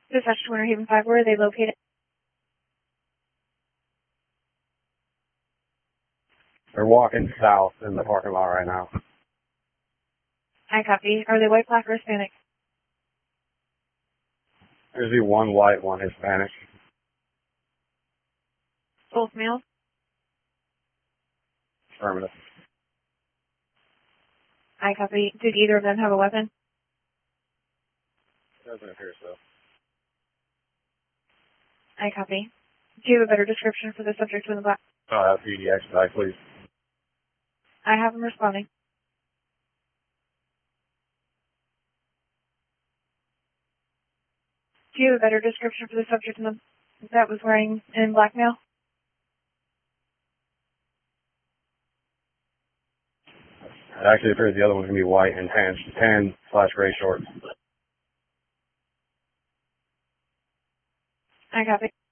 Dispatch to Winter Haven 5, where are they located? They're walking south in the parking lot right now. I copy. Are they white, black, or Hispanic? There's the one white, one Hispanic. Both males? Affirmative. I copy. Did either of them have a weapon? Doesn't appear so. I copy. Do you have a better description for the subject in the black? PD expedite, please. I have him responding. Do you have a better description for the subject in the that was wearing in black male? It actually appears the other one's going to be white and tan/gray shorts. I copy.